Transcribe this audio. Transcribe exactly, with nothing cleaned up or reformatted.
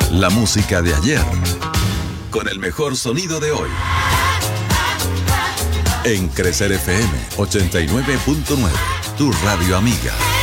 La música de ayer, con el mejor sonido de hoy. En Crecer F M ochenta y nueve punto nueve, tu radio amiga.